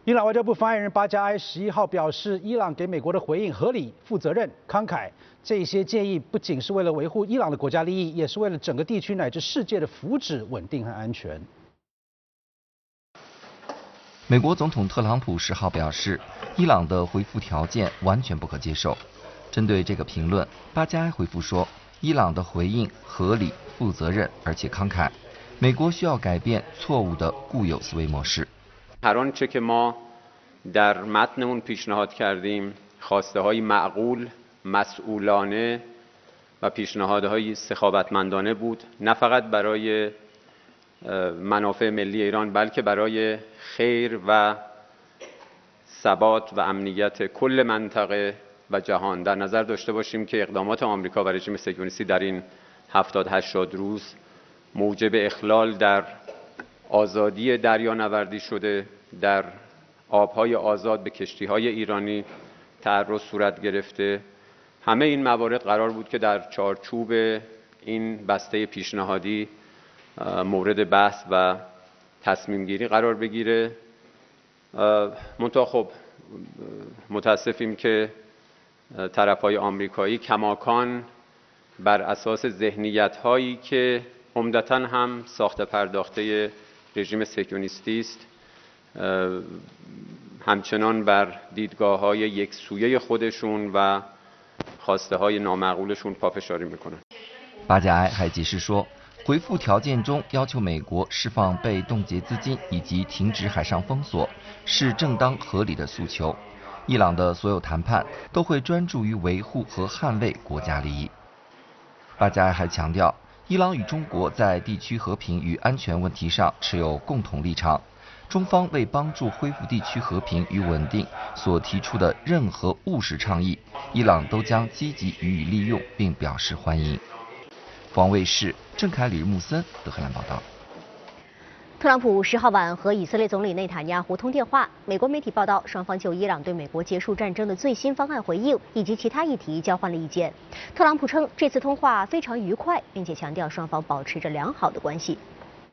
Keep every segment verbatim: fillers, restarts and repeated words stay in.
伊朗外交部发言人巴加埃十一号表示，伊朗给美国的回应合理、负责任、慷慨。这些建议不仅是为了维护伊朗的国家利益，也是为了整个地区乃至世界的福祉、稳定和安全。 美国总统特朗普十号表示，伊朗的回复条件完全不可接受。针对这个评论，巴加埃回复说，伊朗的回应合理、负责任而且慷慨。美国需要改变错误的固有思维模式。 هر آنچه که ما در متن اون پیشنهاد کردیم خواسته‌های معقول، مسئولانه و پیشنهادهای سخاوتمندانه بود، نه فقط برای منافع ملی ایران بلکه برای خیر و ثبات و امنیت کل منطقه و جهان. در نظر داشته باشیم که اقدامات آمریکا و رژیم صهیونیستی در این هفتاد هشتاد روز موجب اخلال در آزادی دریانوردی شده، در آبهای آزاد به کشتی‌های ایرانی تعرض صورت گرفته. همه این موارد قرار بود که در چارچوب این بسته پیشنهادی مورد بحث و تصمیم گیری قرار بگیره. منتها خب متاسفیم که طرف‌های آمریکایی کماکان بر اساس ذهنیت‌هایی که عمدتاً هم ساخته پرداخته رژیم صهیونیستی است همچنان بر دیدگاه‌های یکسویه خودشون و خواسته‌های نامعقولشون پافشاری میکنن. 巴加埃还解释说，回复条件中要求美国释放被冻结资金以及停止海上封锁是正当合理的诉求。伊朗的所有谈判都会专注于维护和捍卫国家利益。巴加埃还强调，伊朗与中国在地区和平与安全问题上持有共同立场。中方为帮助恢复地区和平与稳定所提出的任何务实倡议，伊朗都将积极予以利用，并表示欢迎。防卫士郑凯、李木森德黑兰报道。 特朗普十号晚和以色列总理内塔尼亚胡通电话，美国媒体报道，双方就伊朗对美国结束战争的最新方案回应以及其他议题交换了意见。特朗普称这次通话非常愉快，并且强调双方保持着良好的关系。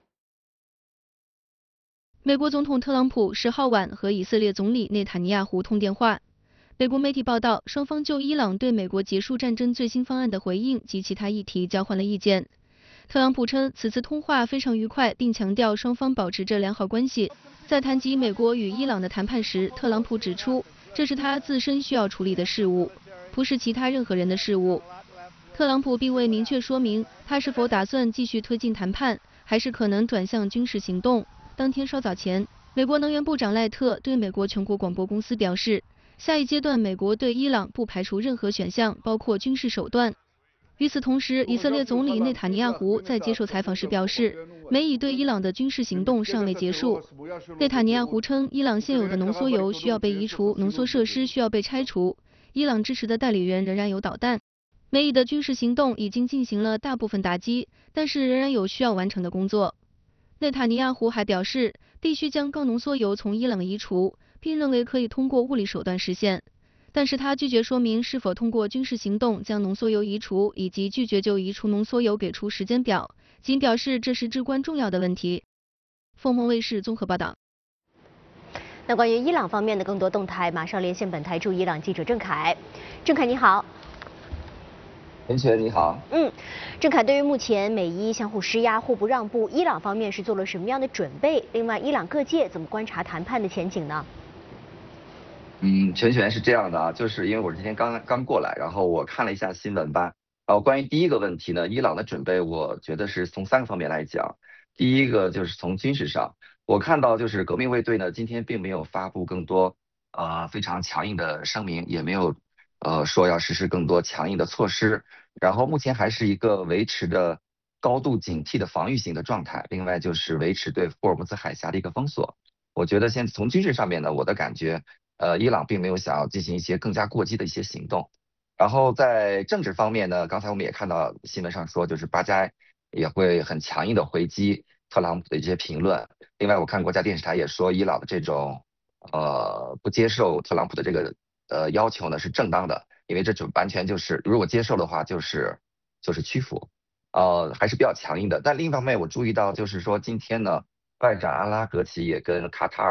美国总统特朗普十号晚和以色列总理内塔尼亚胡通电话。美国媒体报道，双方就伊朗对美国结束战争最新方案的回应及其他议题交换了意见。特朗普称此次通话非常愉快，并强调双方保持着良好关系。在谈及美国与伊朗的谈判时，特朗普指出，这是他自身需要处理的事务，不是其他任何人的事务。特朗普并未明确说明他是否打算继续推进谈判，还是可能转向军事行动。当天稍早前，美国能源部长赖特对美国全国广播公司表示，下一阶段美国对伊朗不排除任何选项，包括军事手段。与此同时，以色列总理内塔尼亚胡在接受采访时表示，美以对伊朗的军事行动尚未结束。内塔尼亚胡称，伊朗现有的浓缩铀需要被移除，浓缩设施需要被拆除，伊朗支持的代理人仍然有导弹。美以的军事行动已经进行了大部分打击，但是仍然有需要完成的工作。内塔尼亚胡还表示，必须将高浓缩铀从伊朗移除，并认为可以通过物理手段实现。但是他拒绝说明是否通过军事行动将浓缩铀移除，以及拒绝就移除浓缩铀给出时间表，仅表示这是至关重要的问题。凤凰卫视综合报道。 那关于伊朗方面的更多动态，马上连线本台驻伊朗记者郑凯。郑凯你好。 陈璇你好。 嗯，郑凯，对于目前美伊相互施压、互不让步，伊朗方面是做了什么样的准备？另外，伊朗各界怎么观察谈判的前景呢？ 嗯，陈璇是这样的啊，就是因为我今天刚刚过来，然后我看了一下新闻吧。然后关于第一个问题呢，伊朗的准备，我觉得是从三个方面来讲。第一个就是从军事上，我看到就是革命卫队呢，今天并没有发布更多呃非常强硬的声明，也没有呃说要实施更多强硬的措施。然后目前还是一个维持着高度警惕的防御性的状态。另外就是维持对霍尔木兹海峡的一个封锁。我觉得现在从军事上面呢，我的感觉。呃，伊朗并没有想要进行一些更加过激的一些行动。然后在政治方面呢，刚才我们也看到新闻上说，就是巴加埃也会很强硬的回击特朗普的一些评论。另外，我看国家电视台也说，伊朗的这种呃不接受特朗普的这个呃要求呢是正当的，因为这就完全就是如果接受的话就是就是屈服，呃还是比较强硬的。但另一方面，我注意到就是说今天呢，外长阿拉格齐也跟卡塔尔。